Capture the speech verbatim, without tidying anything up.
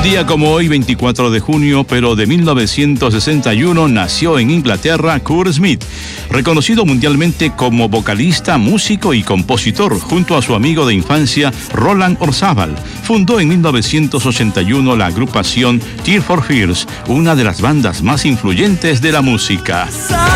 día como hoy, veinticuatro de junio, pero de mil novecientos sesenta y uno, nació en Inglaterra Kurt Smith, reconocido mundialmente como vocalista, músico y compositor, junto a su amigo de infancia Roland Orzabal. Fundó en mil novecientos ochenta y uno la agrupación Tears for Fears, una de las bandas más influyentes de la música.